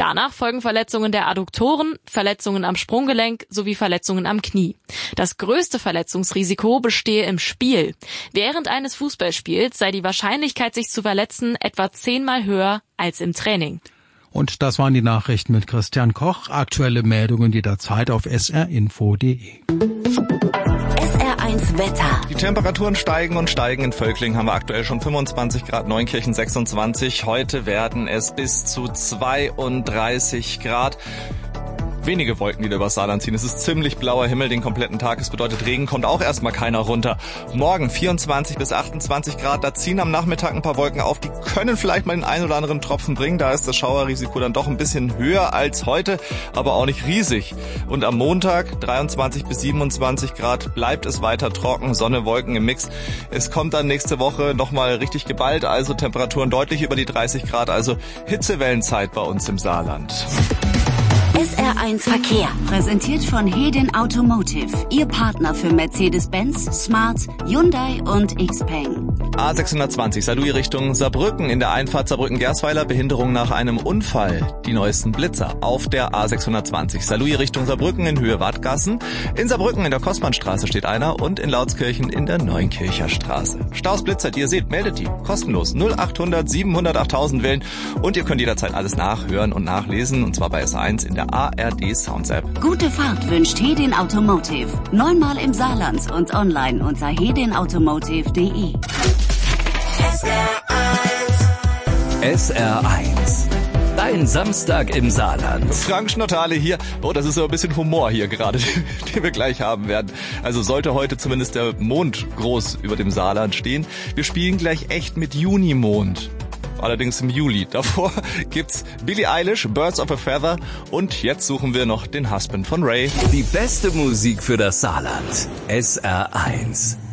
Danach folgen Verletzungen der Adduktoren, Verletzungen am Sprunggelenk sowie Verletzungen am Knie. Das größte Verletzungsrisiko bestehe im Spiel. Während eines Fußballspiels sei die Wahrscheinlichkeit, sich zu verletzen, etwa 10-mal höher als im Training. Und das waren die Nachrichten mit Christian Koch. Aktuelle Meldungen jederzeit auf srinfo.de. SR1 Wetter. Die Temperaturen steigen und steigen. In Völklingen haben wir aktuell schon 25 Grad, Neunkirchen 26. Heute werden es bis zu 32 Grad. Wenige Wolken, die da über das Saarland ziehen. Es ist ziemlich blauer Himmel den kompletten Tag. Es bedeutet, Regen kommt auch erstmal keiner runter. Morgen 24 bis 28 Grad. Da ziehen am Nachmittag ein paar Wolken auf. Die können vielleicht mal den einen oder anderen Tropfen bringen. Da ist das Schauerrisiko dann doch ein bisschen höher als heute, aber auch nicht riesig. Und am Montag 23 bis 27 Grad bleibt es weiter trocken. Sonne, Wolken im Mix. Es kommt dann nächste Woche nochmal richtig geballt. Also Temperaturen deutlich über die 30 Grad. Also Hitzewellenzeit bei uns im Saarland. SR1 Verkehr, präsentiert von Hedin Automotive, Ihr Partner für Mercedes-Benz, Smart, Hyundai und Xpeng. A620 Saarlouis Richtung Saarbrücken, in der Einfahrt Saarbrücken-Gersweiler, Behinderung nach einem Unfall. Die neuesten Blitzer auf der A620 Saarlouis Richtung Saarbrücken in Höhe Wadgassen. In Saarbrücken in der Kostmannstraße steht einer und in Lautskirchen in der Neunkircher Straße. Staus, Blitzer, die ihr seht, meldet die. Kostenlos 0800 700 8000 wählen und ihr könnt jederzeit alles nachhören und nachlesen, und zwar bei S1 in der ARD Sounds App. Gute Fahrt wünscht Hedin Automotive. 9-mal im Saarland und online unter hedinautomotive.de. SR1. Dein Samstag im Saarland. Frank Schnottale hier. Oh, das ist so ein bisschen Humor hier gerade, den wir gleich haben werden. Also sollte heute zumindest der Mond groß über dem Saarland stehen. Wir spielen gleich echt mit Junimond. Allerdings im Juli. Davor gibt's Billie Eilish, Birds of a Feather, und jetzt suchen wir noch den Husband von Ray. Die beste Musik für das Saarland. SR1.